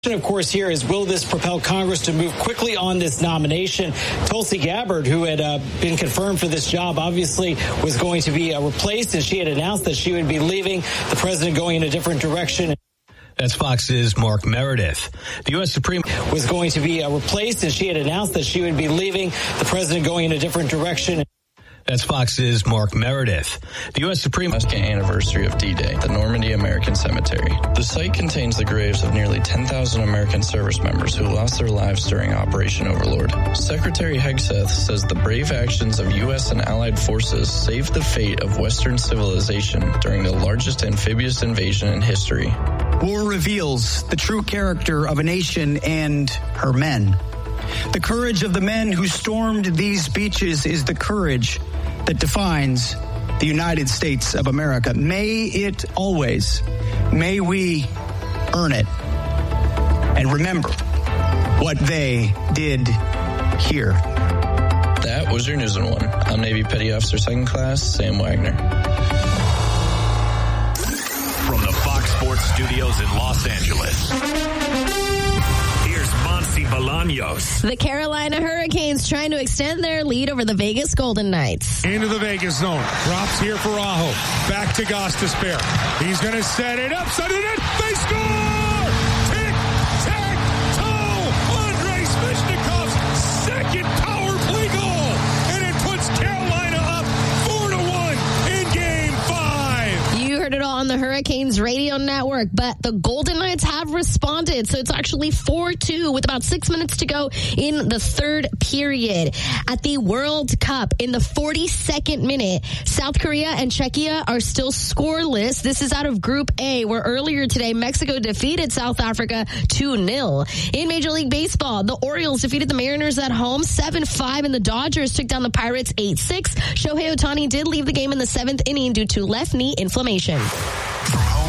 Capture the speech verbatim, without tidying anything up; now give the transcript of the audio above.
Of course, here is, will this propel Congress to move quickly on this nomination? Tulsi Gabbard, who had uh, been confirmed for this job, obviously was going to be uh, replaced, and she had announced that she would be leaving, the president going in a different direction. That's Fox's Mark Meredith. The U S Supreme was going to be uh, replaced, and she had announced that she would be leaving, the president going in a different direction. That's Fox's Mark Meredith. The U S Supreme anniversary of D-Day, the Normandy American Cemetery. The site contains the graves of nearly ten thousand American service members who lost their lives during Operation Overlord. Secretary Hegseth says the brave actions of U S and allied forces saved the fate of Western civilization during the largest amphibious invasion in history. War reveals the true character of a nation and her men. The courage of the men who stormed these beaches is the courage that defines the United States of America. May it always, may we earn it and remember what they did here. That was your News in One. I'm Navy Petty Officer Second Class Sam Wagner. From the Fox Sports Studios in Los Angeles, Bolaños. The Carolina Hurricanes trying to extend their lead over the Vegas Golden Knights. Into the Vegas zone. Drops here for Aho. Back to Gostisbehere. He's going to set it up. Set it in. They score! Tick, tack, toe. Andrei Svechnikov's second power play goal. And it puts Carolina up four to one in game five. You heard it all on the Hurricanes radio network, but the Golden Knights have responded. So it's actually four two with about six minutes to go in the third period. At the World Cup, in the forty-second minute, South Korea and Czechia are still scoreless. This is out of Group A, where earlier today, Mexico defeated South Africa two nil. In Major League Baseball, the Orioles defeated the Mariners at home seven five, and the Dodgers took down the Pirates eight six. Shohei Ohtani did leave the game in the seventh inning due to left knee inflammation. From home